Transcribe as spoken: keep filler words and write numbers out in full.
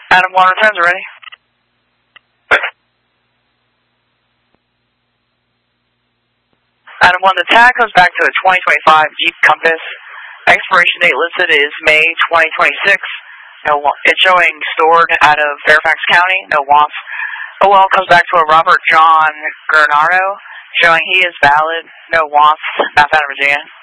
Adam one returns are ready. Adam one, the tag comes back to a twenty twenty-five Jeep Compass. Expiration date listed is May twenty twenty-six. No, it's showing stored out of Fairfax County. No wants. O L comes back to a Robert John Gernardo, showing he is valid. No wants. Not found in Virginia.